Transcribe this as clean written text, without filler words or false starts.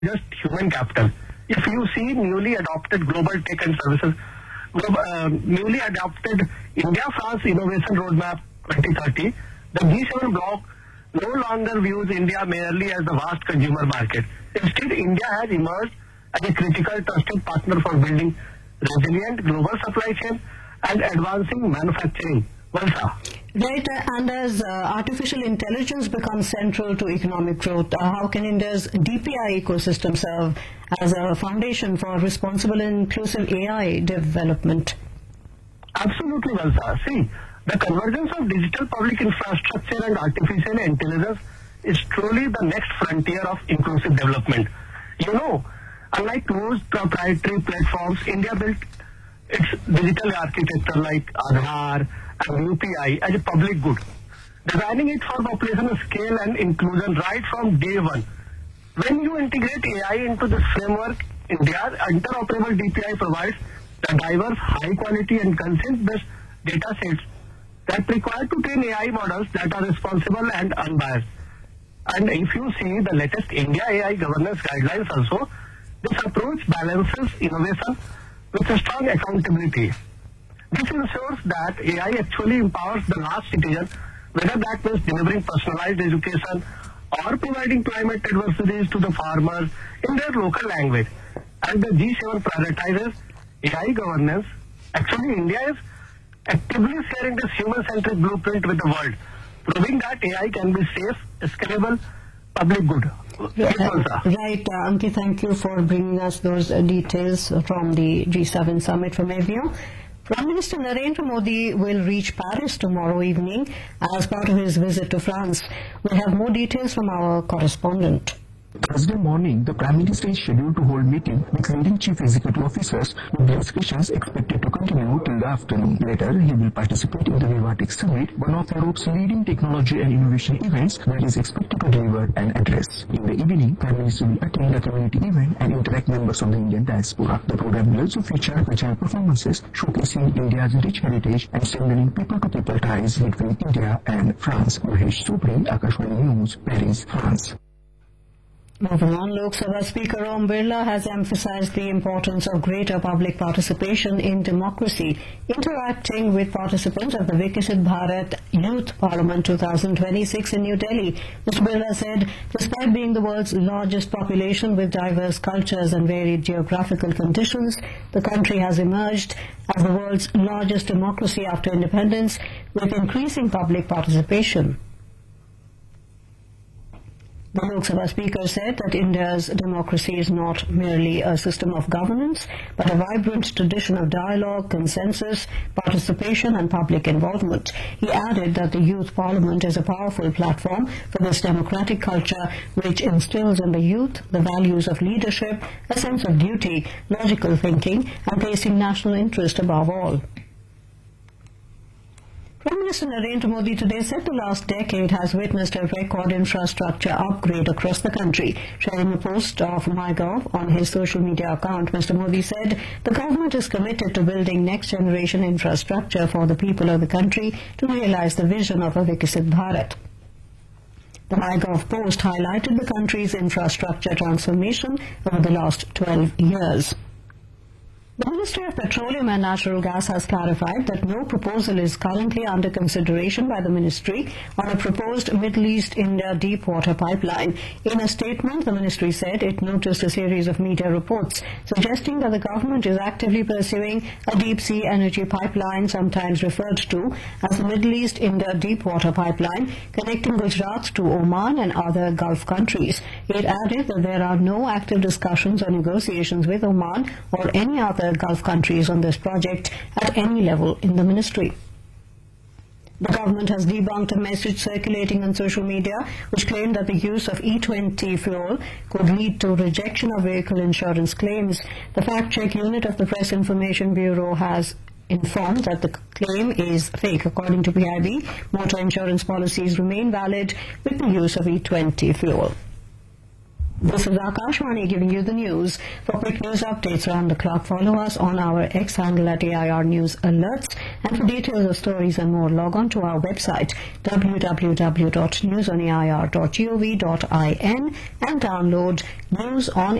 just human capital. If you see newly adopted global tech and services, newly adopted India-France Innovation Roadmap 2030, the G7 bloc no longer views India merely as the vast consumer market. Instead, India has emerged as a critical trusted partner for building resilient global supply chain and advancing manufacturing. Valsa. Right, and as artificial intelligence becomes central to economic growth, how can India's DPI ecosystem serve as a foundation for responsible and inclusive AI development? Absolutely, Valsa. See, the convergence of digital public infrastructure and artificial intelligence is truly the next frontier of inclusive development. You know, unlike closed proprietary platforms, India built its digital architecture like Aadhaar and UPI as a public good, designing it for population scale and inclusion right from day one. When you integrate AI into this framework, India's interoperable DPI provides the diverse, high quality and consent-based data sets that require to train AI models that are responsible and unbiased. And if you see the latest India AI governance guidelines also, this approach balances innovation with a strong accountability. This ensures that AI actually empowers the last citizen, whether that means delivering personalized education or providing climate advisories to the farmers in their local language. And the G7 prioritizes AI governance. Actually, India is actively sharing this human-centric blueprint with the world, proving that AI can be safe, scalable, public good. Right, Ankit, thank you for bringing us those details from the G7 summit from Avio. Prime Minister Narendra Modi will reach Paris tomorrow evening as part of his visit to France. We'll have more details from our correspondent. Thursday morning, the Prime Minister is scheduled to hold meeting with leading chief executive officers, with discussions expected to continue till the afternoon. Later, he will participate in the Vivatex Summit, one of Europe's leading technology and innovation events that is expected to deliver an address. In the evening, Prime Minister will attend a community event and interact with members of the Indian diaspora. The program will also feature cultural performances showcasing India's rich heritage and strengthening people-to-people ties between India and France. Mahesh Sobri, Akashvani News, Paris, France. Moving on, Lok Sabha Speaker Om Birla has emphasized the importance of greater public participation in democracy, interacting with participants of the Viksit Bharat Youth Parliament 2026 in New Delhi. Mr. Birla said, despite being the world's largest population with diverse cultures and varied geographical conditions, the country has emerged as the world's largest democracy after independence, with increasing public participation. The Lok Sabha Speaker said that India's democracy is not merely a system of governance, but a vibrant tradition of dialogue, consensus, participation and public involvement. He added that the Youth Parliament is a powerful platform for this democratic culture which instills in the youth the values of leadership, a sense of duty, logical thinking and placing national interest above all. Prime Minister Narendra Modi today said the last decade has witnessed a record infrastructure upgrade across the country. Sharing a post of MyGov on his social media account, Mr. Modi said the government is committed to building next-generation infrastructure for the people of the country to realize the vision of a Viksit Bharat. The MyGov post highlighted the country's infrastructure transformation over the last 12 years. The Ministry of Petroleum and Natural Gas has clarified that no proposal is currently under consideration by the ministry on a proposed Middle East India deep-water pipeline. In a statement, the ministry said it noticed a series of media reports suggesting that the government is actively pursuing a deep-sea energy pipeline, sometimes referred to as the Middle East India deep-water pipeline, connecting Gujarat to Oman and other Gulf countries. It added that there are no active discussions or negotiations with Oman or any other Gulf countries on this project at any level in the ministry. The government has debunked a message circulating on social media which claimed that the use of E20 fuel could lead to rejection of vehicle insurance claims. The fact-check unit of the Press Information Bureau has informed that the claim is fake. According to PIB, motor insurance policies remain valid with the use of E20 fuel. This is Akashvani giving you the news. For quick news updates around the clock, follow us on our X handle at AIR News Alerts. And for details of stories and more, log on to our website www.newsonair.gov.in and download News on